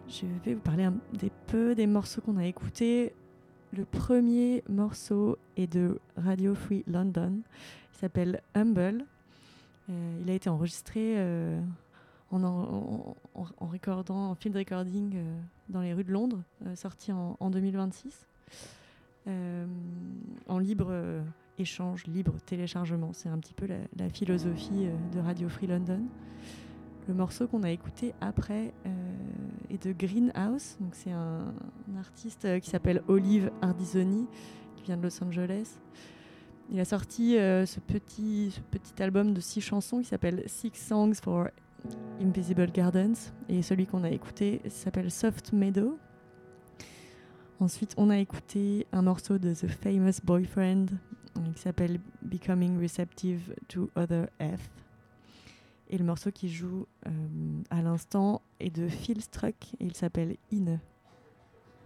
Je vais vous parler des morceaux qu'on a écoutés. Le premier morceau est de Radio Free London. Il s'appelle Humble. Il a été enregistré en field recording dans les rues de Londres, sorti en 2026. En libre échange, libre téléchargement. C'est un petit peu la philosophie de Radio Free London. Le morceau qu'on a écouté après est de Greenhouse. Donc c'est un artiste qui s'appelle Olive Ardizoni, qui vient de Los Angeles. Il a sorti ce petit album de 6 chansons qui s'appelle 6 Songs for Invisible Gardens. Et celui qu'on a écouté s'appelle Soft Meadow. Ensuite, on a écouté un morceau de The Famous Boyfriend qui s'appelle Becoming Receptive to Other F. Et le morceau qui joue à l'instant est de Phil Struck et il s'appelle In.